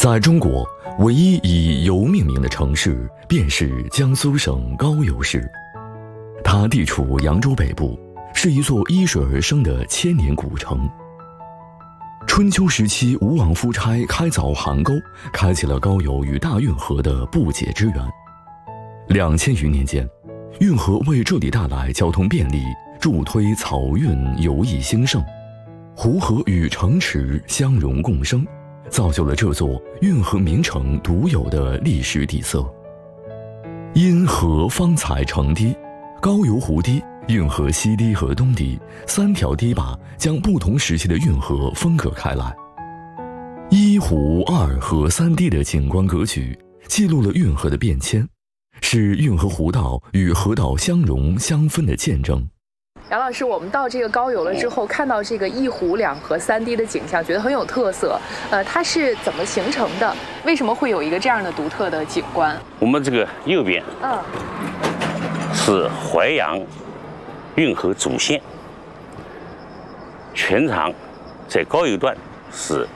在中国，唯一以油命名的城市便是江苏省高邮市。它地处扬州北部，是一座依水而生的千年古城。春秋时期，吴王夫差开凿邗沟，开启了高邮与大运河的不解之缘。2000余年间，运河为这里带来交通便利，助推漕运游艺兴盛。湖河与城池相融共生，造就了这座运河名城独有的历史底色。因河方才成堤，高邮湖堤、运河西堤和东堤3条堤坝将不同时期的运河分隔开来。一湖二河三堤的景观格局，记录了运河的变迁，是运河湖道与河道相融相分的见证。 杨老师，我们到这个高邮了之后，看到这个一湖两河三堤的景象，觉得很有特色。它是怎么形成的？为什么会有一个这样的独特的景观？ 我们这个右边，是淮阳运河主线，全长在高邮段是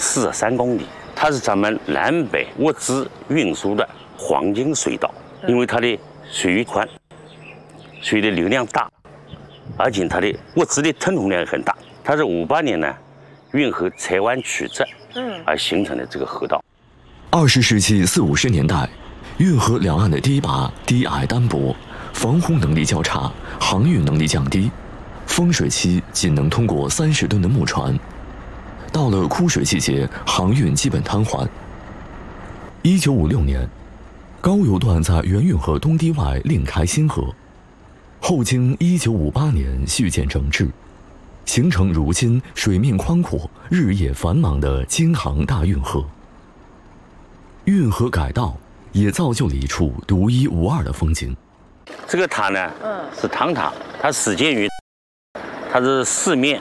43公里，它是咱们南北物资运输的黄金水道，因为它的水域宽，水的流量大。而且它的物资的吞吐量很大，它是58年呢，运河采湾曲折，而形成的这个河道。 20世纪40、50年代，运河两岸的堤坝低矮单薄，防洪能力较差，航运能力降低，丰水期仅能通过30吨的木船。到了枯水季节，航运基本瘫痪。1956年，高邮段在原运河东堤外另开新河。后经1958年续建整治，形成如今水面宽阔、日夜繁忙的京杭大运河。运河改道也造就了一处独一无二的风景。 这个塔呢，是唐塔，它始建于，它是4面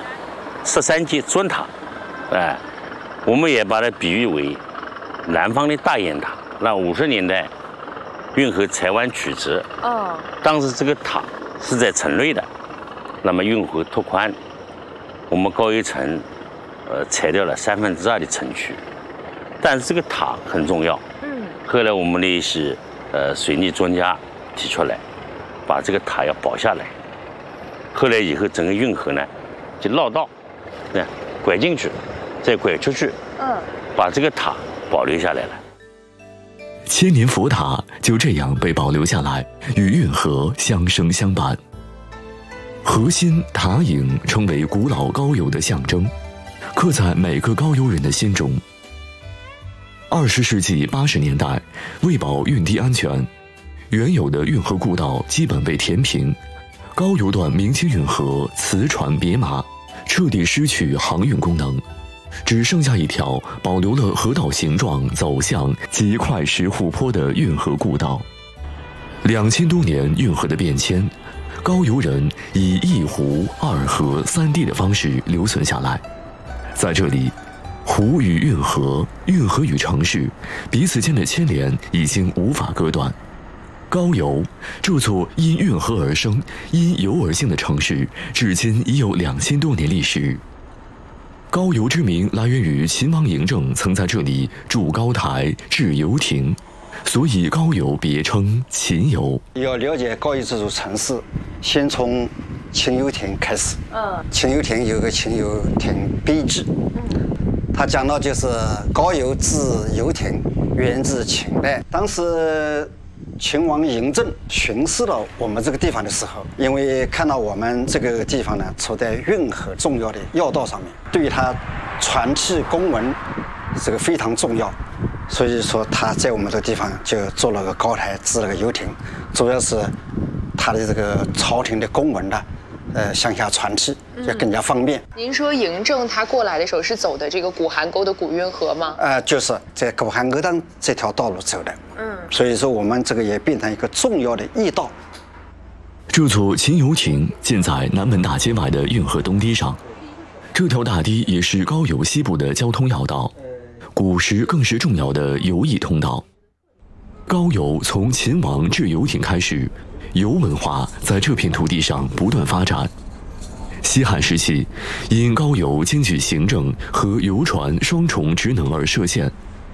13阶砖塔，我们也把它比喻为南方的大雁塔。那50年代，运河采湾曲折，当时这个塔是在城内的，那么运河拓宽，我们高邮城，拆掉了2/3的城区，但是这个塔很重要。后来我们的一些水利专家提出来，把这个塔要保下来。后来以后，整个运河呢就绕道，拐进去，再拐出去，把这个塔保留下来了。 千年佛塔就这样被保留下来，与运河相生相伴。河心塔影成为古老高邮的象征，刻在每个高邮人的心中。20世纪80年代，为保运堤安全，原有的运河故道基本被填平，高邮段明清运河辞船别马，彻底失去航运功能。只剩下一条保留了河道形状、走向及块石湖泊的运河故道。2000多年运河的变迁，高邮人以一湖二河三堤的方式留存下来。在这里，湖与运河、运河与城市彼此间的牵连已经无法割断。高邮这座因运河而生、因游而兴的城市，至今已有2000多年历史。高邮之名来源于秦王嬴政曾在这里筑高台、置游亭，所以高邮别称秦邮。 要了解高邮这座城市，先从秦游亭开始。秦游亭有个秦游亭碑志，它讲到就是高邮至游亭，源自秦代。当时秦王嬴政巡视了我们这个地方的时候，因为看到我们这个地方呢处在运河重要的要道上面，对于他传递公文这个非常重要，所以说他在我们这个地方就做了个高台，置了个游艇，主要是他的这个朝廷的公文的向下传递也更加方便。 您说嬴政他过来的时候是走的这个古邗沟的古运河吗？ 就是在古邗沟的这条道路走的。所以说我们这个也变成一个重要的驿道。 这座秦游亭建在南门大街外的运河东堤上，这条大堤也是高邮西部的交通要道，古时更是重要的游艺通道。高邮从秦王置游亭开始，游文化在这片土地上不断发展。西汉时期，因高邮兼具行政和游船双重职能而设县，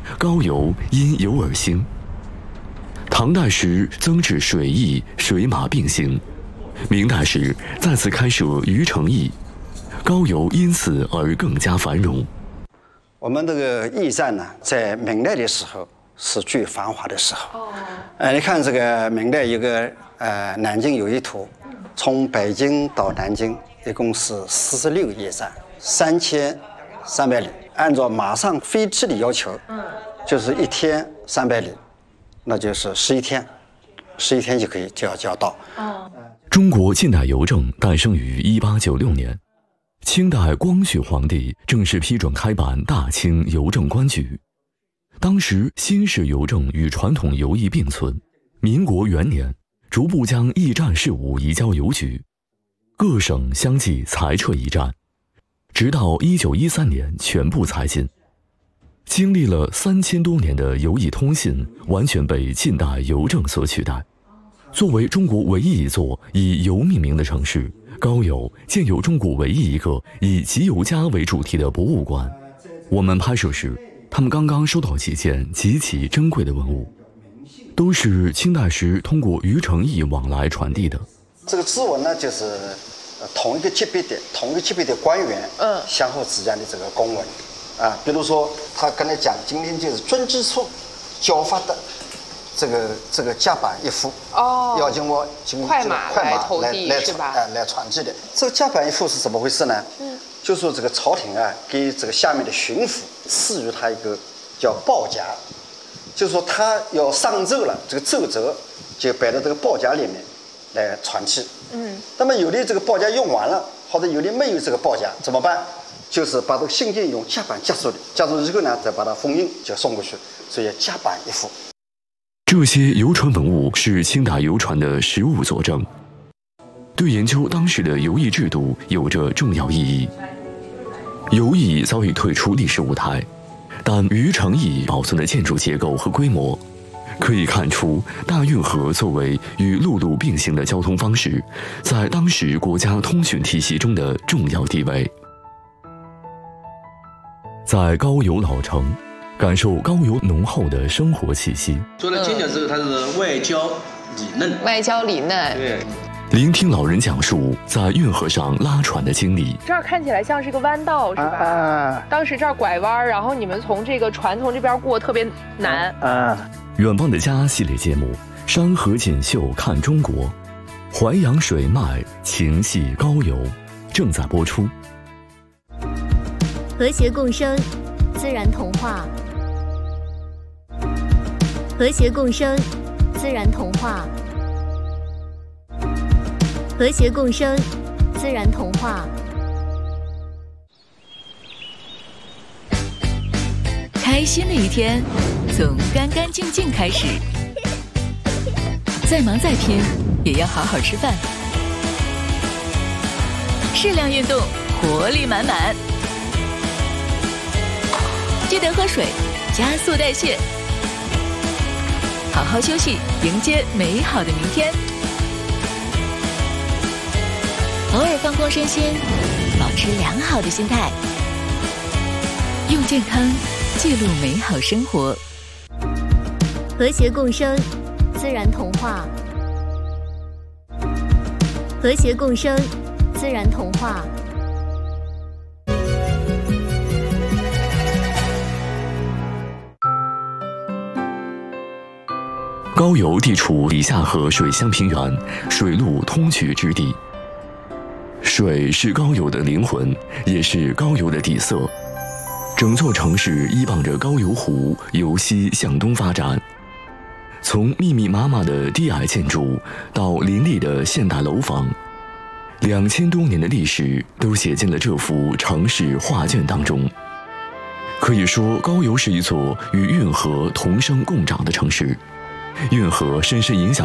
高邮因邮而兴。唐代时增置水驿、水马并行，明代时再次开设渔城驿，高邮因此而更加繁荣。 我们这个驿站呢，在明代的时候是最繁华的时候。你看这个明代有个南京有一图，从北京到南京一共是46驿站，3300里。按照马上飞机的要求，就是1天300里，那就是11天就要到。 中国近代邮政诞生于1896年，清代光绪皇帝正式批准开办大清邮政官局。当时新式邮政与传统邮驿并存，民国元年逐步将驿站事务移交邮局，各省相继裁撤驿站，直到1913年全部裁禁。经历了3000多年的邮驿通信完全被近代邮政所取代。作为中国唯一一座以邮命名的城市，高邮建有中国唯一一个以集邮家为主题的博物馆。我们拍摄时，他们刚刚收到几件极其珍贵的文物，都是清代时通过渔城驿往来传递的。 这个字文呢，就是同一个级别的官员，相互之间的这个公文，比如说他跟你讲，今天就是遵旨处交发的这个甲板一副，要经过快马来投递是吧？ 来传递的。这个甲板一副是怎么回事呢？就说这个朝廷给这个下面的巡抚赐予他一个叫报夹，就是说他要上奏了，这个奏折就摆到这个报夹里面来传递。那么有的这个报夹用完了，或者有的没有这个报夹怎么办？就是把这个信件用夹板夹住的，夹住以后呢，再把它封印就送过去，所以夹板一副。 这些邮传文物是清代邮传的实物佐证，对研究当时的邮驿制度有着重要意义。邮驿早已退出历史舞台，但渔城驿保存的建筑结构和规模，可以看出大运河作为与陆路并行的交通方式，在当时国家通讯体系中的重要地位。在高邮老城，感受高邮浓厚的生活气息。 说了精讲之后，它是外焦里嫩。 外焦里嫩。对。 聆听老人讲述在运河上拉船的经历。 这儿看起来像是个弯道，是吧？当时这儿拐弯，然后你们从这个船从这边过特别难。 远望的家系列节目，山河锦绣看中国，淮扬水脉情系高邮，正在播出。 和谐共生，自然童话。和谐共生，自然童话。和谐共生，自然童话。 开心的一天，从干干净净开始。再忙再拼，也要好好吃饭。适量运动，活力满满。记得喝水，加速代谢。好好休息，迎接美好的明天。偶尔放空身心，保持良好的心态，用健康记录美好生活。 和谐共生，自然童话。和谐共生，自然童话。 高邮地处里下河水乡平原，水陆通衢之地。水是高邮的灵魂，也是高邮的底色。整座城市依傍着高邮湖由西向东发展，从密密麻麻的低矮建筑到林立的现代楼房，2000多年的历史都写进了这幅城市画卷当中。可以说，高邮是一座与运河同生共长的城市。运河深深影响